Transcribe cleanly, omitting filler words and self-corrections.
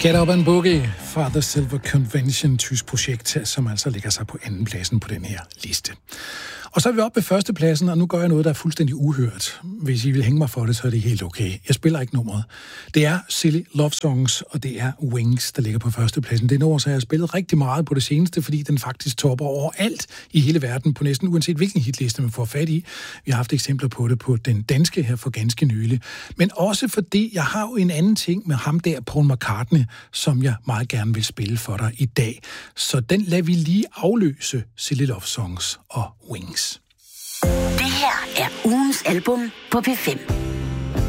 Get Up and Boogie fra The Silver Convention, tysk projekt, som altså ligger sig på anden pladsen på den her liste. Og så er vi oppe ved førstepladsen, og nu gør jeg noget, der er fuldstændig uhørt. Hvis I vil hænge mig for det, så er det helt okay. Jeg spiller ikke nummeret. Det er Silly Love Songs, og det er Wings, der ligger på førstepladsen. Det er nummer, så jeg har spillet rigtig meget på det seneste, fordi den faktisk topper overalt i hele verden, på næsten uanset hvilken hitliste man får fat i. Vi har haft eksempler på det på den danske her for ganske nylig. Men også fordi, jeg har jo en anden ting med ham der, Paul McCartney, som jeg meget gerne vil spille for dig i dag. Så den lader vi lige afløse, Silly Love Songs og Wings. Det her er ugens album på P5.